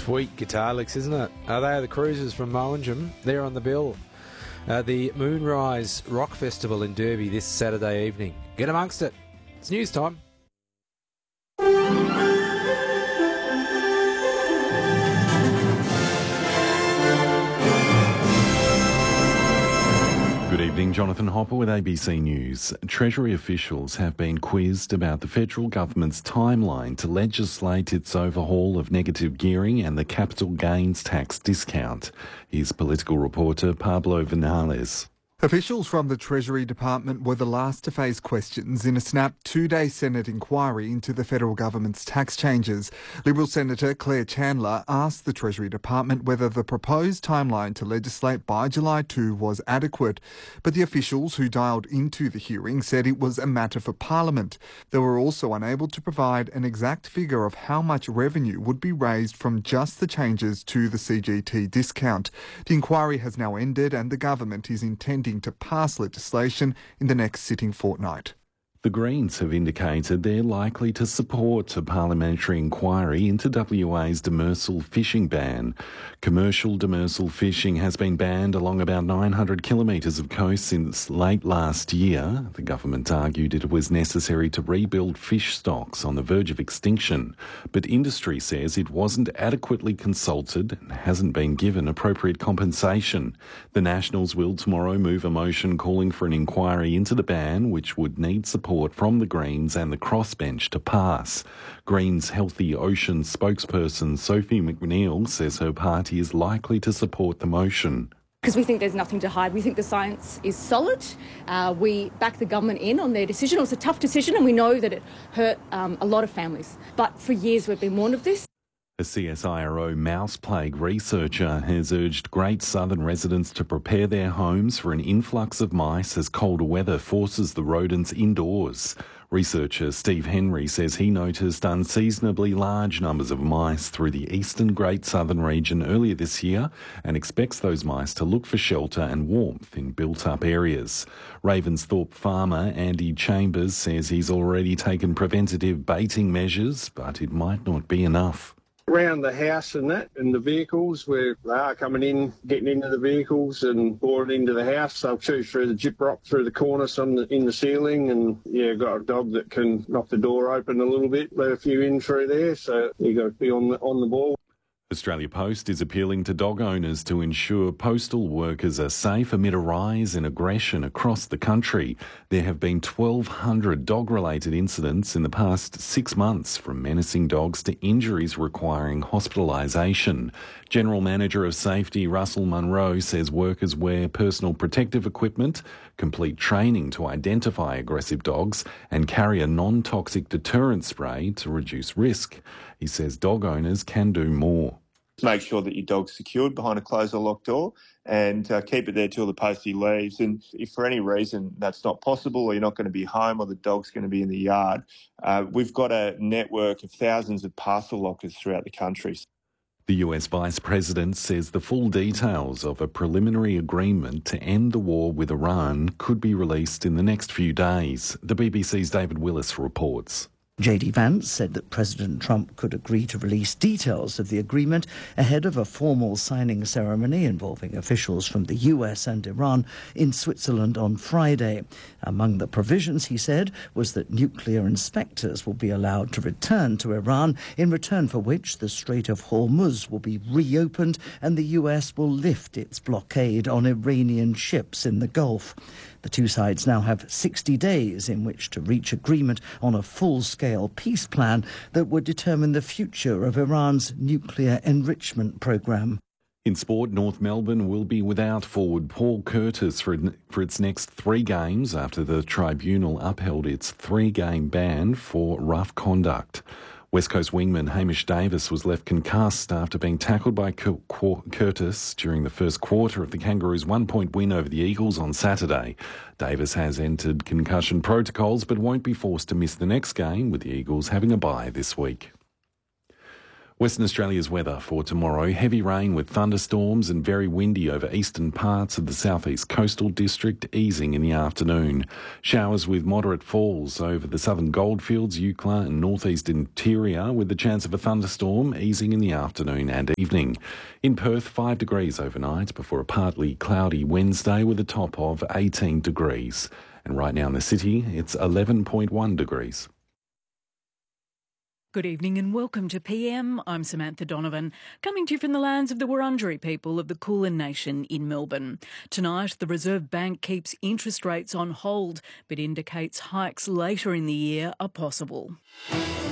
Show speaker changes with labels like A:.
A: Sweet guitar licks, isn't it? They are the Cruisers from Mowanjum. They're on the bill. The Moonrise Rock Festival in Derby this Saturday evening. Get amongst it. It's news time.
B: Good evening, Jonathan Hopper with ABC News. Treasury officials have been quizzed about the federal government's timeline to legislate its overhaul of negative gearing and the capital gains tax discount. Here's political reporter Pablo Vinales.
C: Officials from the Treasury Department were the last to face questions in a snap two-day Senate inquiry into the federal government's tax changes. Liberal Senator Claire Chandler asked the Treasury Department whether the proposed timeline to legislate by July 2 was adequate. But the officials who dialed into the hearing said it was a matter for Parliament. They were also unable to provide an exact figure of how much revenue would be raised from just the changes to the CGT discount. The inquiry has now ended and the government is intending to pass legislation in the next sitting fortnight.
B: The Greens have indicated they're likely to support a parliamentary inquiry into WA's demersal fishing ban. Commercial demersal fishing has been banned along about 900 kilometres of coast since late last year. The government argued it was necessary to rebuild fish stocks on the verge of extinction, but industry says it wasn't adequately consulted and hasn't been given appropriate compensation. The Nationals will tomorrow move a motion calling for an inquiry into the ban, which would need support from the Greens and the crossbench to pass. Greens Healthy Ocean spokesperson Sophie McNeil says her party is likely to support the motion.
D: Because we think there's nothing to hide. We think the science is solid. We back the government in on their decision. It was a tough decision and we know that it hurt a lot of families. But for years we've been warned of this.
B: A CSIRO mouse plague researcher has urged Great Southern residents to prepare their homes for an influx of mice as colder weather forces the rodents indoors. Researcher Steve Henry says he noticed unseasonably large numbers of mice through the eastern Great Southern region earlier this year and expects those mice to look for shelter and warmth in built-up areas. Ravensthorpe farmer Andy Chambers says he's already taken preventative baiting measures, but it might not be enough.
E: Around the house and that, and the vehicles where they are coming in, getting into the vehicles and boring into the house. They'll chew through the gyprock, through the cornice in the ceiling, and got a dog that can knock the door open a little bit, let a few in through there. So you got to be on the ball.
B: Australia Post is appealing to dog owners to ensure postal workers are safe amid a rise in aggression across the country. There have been 1,200 dog-related incidents in the past 6 months, from menacing dogs to injuries requiring hospitalisation. General Manager of Safety Russell Munro says workers wear personal protective equipment, complete training to identify aggressive dogs and carry a non-toxic deterrent spray to reduce risk. He says dog owners can do more.
F: Make sure that your dog's secured behind a closed or locked door and keep it there till the postie leaves. And if for any reason that's not possible, or you're not going to be home, or the dog's going to be in the yard, we've got a network of thousands of parcel lockers throughout the country.
B: The US Vice President says the full details of a preliminary agreement to end the war with Iran could be released in the next few days. The BBC's David Willis reports.
G: JD Vance said that President Trump could agree to release details of the agreement ahead of a formal signing ceremony involving officials from the US and Iran in Switzerland on Friday. Among the provisions, he said, was that nuclear inspectors will be allowed to return to Iran, in return for which the Strait of Hormuz will be reopened and the US will lift its blockade on Iranian ships in the Gulf. The two sides now have 60 days in which to reach agreement on a full-scale peace plan that would determine the future of Iran's nuclear enrichment program.
B: In sport, North Melbourne will be without forward Paul Curtis for its next 3 games after the tribunal upheld its 3-game ban for rough conduct. West Coast wingman Hamish Davis was left concussed after being tackled by Curtis during the first quarter of the Kangaroos' 1-point win over the Eagles on Saturday. Davis has entered concussion protocols but won't be forced to miss the next game, with the Eagles having a bye this week. Western Australia's weather for tomorrow. Heavy rain with thunderstorms and very windy over eastern parts of the southeast coastal district, easing in the afternoon. Showers with moderate falls over the southern goldfields, Eucla and northeast interior, with the chance of a thunderstorm, easing in the afternoon and evening. In Perth, 5 degrees overnight before a partly cloudy Wednesday with a top of 18 degrees. And right now in the city, it's 11.1 degrees.
H: Good evening and welcome to PM. I'm Samantha Donovan, coming to you from the lands of the Wurundjeri people of the Kulin Nation in Melbourne. Tonight, the Reserve Bank keeps interest rates on hold, but indicates hikes later in the year are possible.